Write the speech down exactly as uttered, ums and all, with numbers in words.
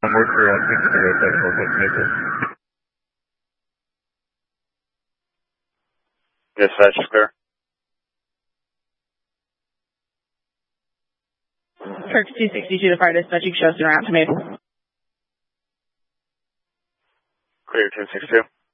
Number two one six zero Central Technical. Dispatch is clear. Turks two sixty-two to fire dispatching shows around to me. Clear two sixty-two.